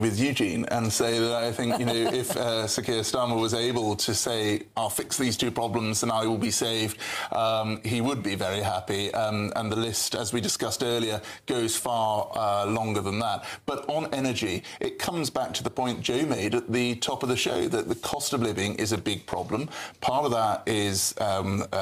with Eugene and say that I think, you know, if Sir Keir Starmer was able to say, I'll fix these two problems and I will be saved, he would be very happy. And the list, as we discussed earlier, goes far longer than that. But on energy, it comes back to the point Joe made at the top of the show, that the cost of living is a big problem. Part of that is